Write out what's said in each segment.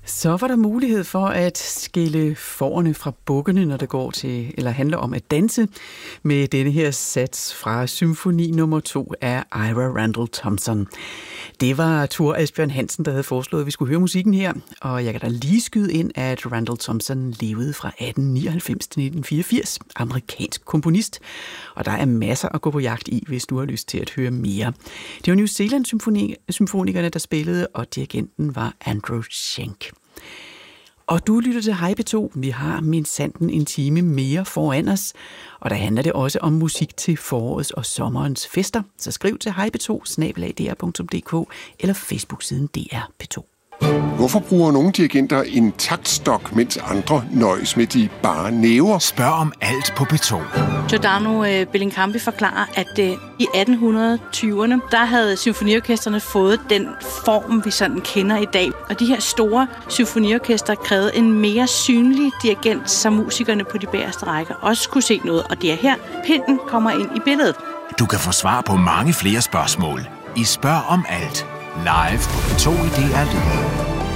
Så var der mulighed for at skille fårene fra bukkene, når det går til eller handler om at danse, med denne her sats fra symfoni nummer 2 af Ira Randall Thompson. Det var Thor Asbjørn Hansen, der havde foreslået, at vi skulle høre musikken her, og jeg kan da lige skyde ind, at Randall Thompson levede fra 1899 til 1984, amerikansk komponist, og der er masser at gå på jagt i, hvis du har lyst til at høre mere. Det var New Zealand symfonikerne, der spillede, og dirigenten var Andrew Schenk. Og du lytter til Hej P2. Vi har minsandten en time mere foran os, og der handler det også om musik til forårets og sommerens fester. Så skriv til hejp2@dr.dk eller Facebook-siden DR P2. Hvorfor bruger nogle dirigenter en taktstok, mens andre nøjes med de bare næver? Spørg om alt på P2. Giordano Bellincampi forklarer, at i 1820'erne, der havde symfoniorkestrene fået den form, vi sådan kender i dag. Og de her store symfoniorkester krævede en mere synlig dirigent, så musikerne på de bagerste rækker også kunne se noget. Og det er her, pinden kommer ind i billedet. Du kan få svar på mange flere spørgsmål i Spørg om alt. Live på P2 i DR Lyd.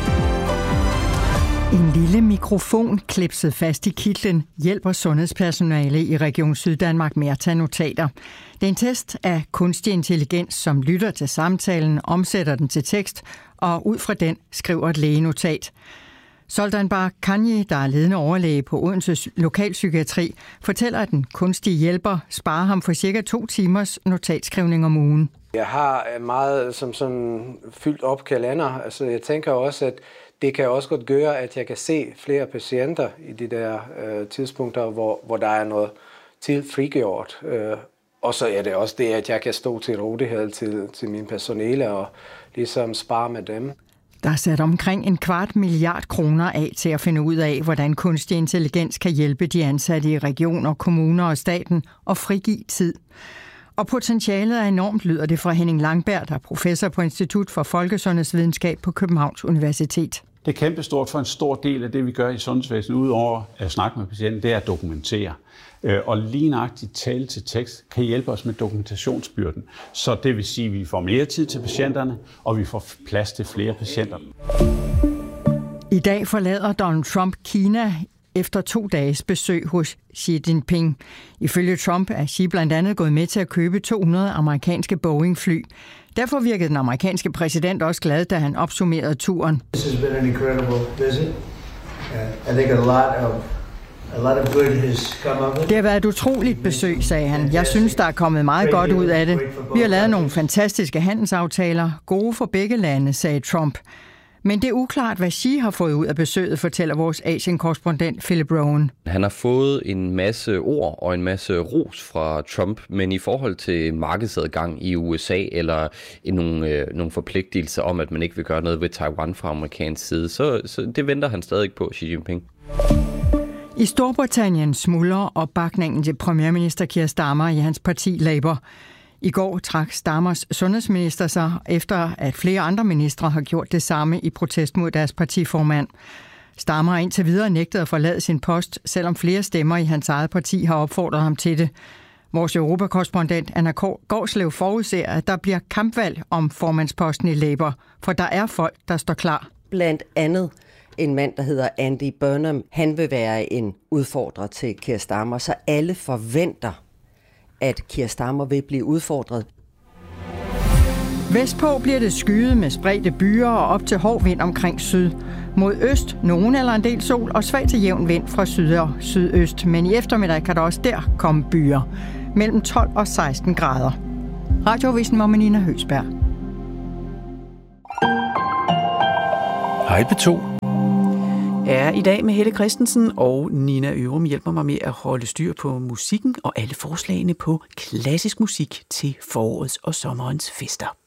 En lille mikrofon klipset fast i kitlen hjælper sundhedspersonale i Region Syddanmark med at tage notater. Det er en test af kunstig intelligens, som lytter til samtalen, omsætter den til tekst, og ud fra den skriver et lægenotat. Zoltan Bar-Kanye, der er ledende overlæge på Odense Lokalpsykiatri, fortæller, at den kunstige hjælper sparer ham for cirka 2 timers notatskrivning om ugen. Jeg har meget som sådan fyldt op kalender. Altså jeg tænker også, at det kan også godt gøre, at jeg kan se flere patienter i de der tidspunkter, hvor der er noget til frigjort. Og så er det også det, at jeg kan stå til rådighed til mine personale og ligesom spare med dem. Der er sat omkring 250 milliarder kroner af til at finde ud af, hvordan kunstig intelligens kan hjælpe de ansatte i regioner, kommuner og staten og frigive tid. Og potentialet er enormt, lyder det fra Henning Langberg, der er professor på Institut for Folkesundhedsvidenskab på Københavns Universitet. Det er kæmpestort for en stor del af det, vi gør i sundhedsvæsenet, udover at snakke med patienten, det er at dokumentere. Og lige nøjagtigt tale til tekst kan hjælpe os med dokumentationsbyrden. Så det vil sige, at vi får mere tid til patienterne, og vi får plads til flere patienter. I dag forlader Donald Trump Kina efter 2 dages besøg hos Xi Jinping. Ifølge Trump er Xi blandt andet gået med til at købe 200 amerikanske Boeing-fly. Derfor virkede den amerikanske præsident også glad, da han opsummerede turen. This has been an incredible visit. I think a lot of good has come of it. Det har været et utroligt besøg, sagde han. Jeg synes, der er kommet meget godt ud af det. Vi har lavet nogle fantastiske handelsaftaler. Gode for begge lande, sagde Trump. Men det er uklart, hvad Xi har fået ud af besøget, fortæller vores Asien-korrespondent Philip Rowan. Han har fået en masse ord og en masse ros fra Trump, men i forhold til markedsadgang i USA eller nogle forpligtelser om, at man ikke vil gøre noget ved Taiwan fra amerikansk side, så det venter han stadig på, Xi Jinping. I Storbritannien smuldrer opbakningen til premierminister Keir Starmer i hans parti Labour. I går trak Starmers sundhedsminister sig, efter at flere andre ministre har gjort det samme i protest mod deres partiformand. Starmer har indtil videre nægtet at forlade sin post, selvom flere stemmer i hans eget parti har opfordret ham til det. Vores europakorrespondent Anna Gårdslev forudser, at der bliver kampvalg om formandsposten i Labour, for der er folk, der står klar. Blandt andet en mand, der hedder Andy Burnham. Han vil være en udfordrer til Keir Starmer, så alle forventer, at Keir Starmer vil blive udfordret. Vestpå bliver det skyet med spredte byer og op til hård vind omkring syd. Mod øst nogen eller en del sol og svag til jævn vind fra syd og sydøst. Men i eftermiddag kan der også der komme byer. Mellem 12 og 16 grader. Radioavisen var med Nina Høgsberg. Hej P2 er i dag med Helle Christensen, og Nina Ørum hjælper mig med at holde styr på musikken og alle forslagene på klassisk musik til forårets og sommerens fester.